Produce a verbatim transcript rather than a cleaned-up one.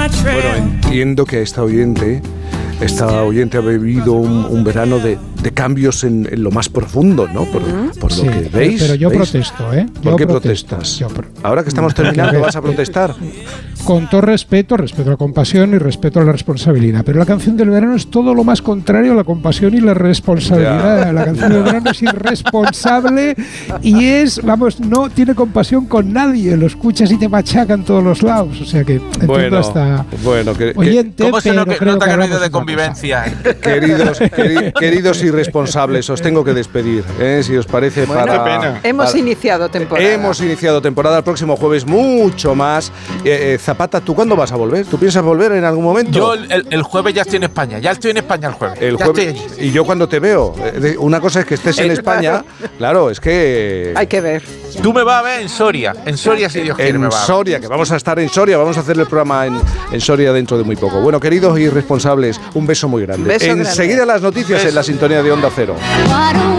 Bueno, entiendo que a esta oyente, esta oyente ha vivido un, un verano de, de cambios en, en lo más profundo, ¿no? Por, por lo Sí, que veis. pero yo ¿veis? protesto, ¿eh? ¿Por Yo qué protesto, protestas? yo pro- Ahora que estamos terminando, ¿vas a protestar? Con todo respeto, respeto a la compasión y respeto a la responsabilidad. Pero la canción del verano es todo lo más contrario a la compasión y la responsabilidad. Ya. La canción del verano es irresponsable y es, vamos, no tiene compasión con nadie. Lo escuchas y te machacan todos los lados. O sea que entiendo Bueno, hasta bueno, que, que- oyente, ¿Cómo se pero nota creo nota que que ha hablamos habido de otra cosa. convivencia? queridos, queri- queridos irresponsables, os tengo que despedir, ¿eh? Si os parece, Bueno, para... qué pena. Hemos para- iniciado temporada. Hemos iniciado temporada, el próximo jueves mucho más. Eh, eh, Zapata, ¿tú cuándo vas a volver? ¿Tú piensas volver en algún momento? Yo el, el- el jueves ya estoy en España, ya estoy en España el jueves. El ya jueves, estoy allí. y yo cuando te veo, eh, de- una cosa es que estés en Eh, España, claro, es que Hay que ver. Tú me vas a ver en Soria, en Soria si Dios quiere me en vas a ver. Soria, que vamos a estar en Soria, vamos a hacer el programa en, en Soria dentro de muy poco. Bueno, queridos irresponsables, un beso muy grande. Beso grande. Enseguida las noticias en la sintonía de Onda Cero.